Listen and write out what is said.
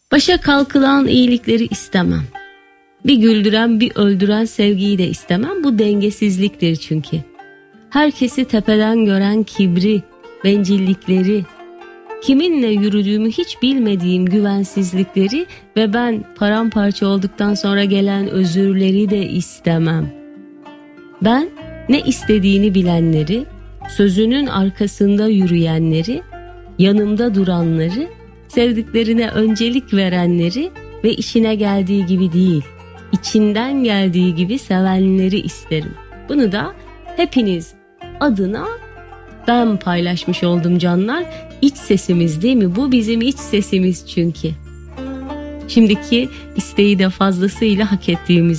Başa kalkılan iyilikleri istemem. Bir güldüren bir öldüren sevgiyi de istemem. Bu dengesizliktir çünkü. Herkesi tepeden gören kibri, bencillikleri, kiminle yürüdüğümü hiç bilmediğim güvensizlikleri ve ben paramparça olduktan sonra gelen özürleri de istemem. Ben ne istediğini bilenleri, sözünün arkasında yürüyenleri, yanımda duranları, sevdiklerine öncelik verenleri ve işine geldiği gibi değil, içinden geldiği gibi sevenleri isterim. Bunu da hepiniz adına ben paylaşmış oldum canlar. İç sesimiz değil mi? Bu bizim iç sesimiz çünkü. Şimdiki isteği de fazlasıyla hak ettiğimiz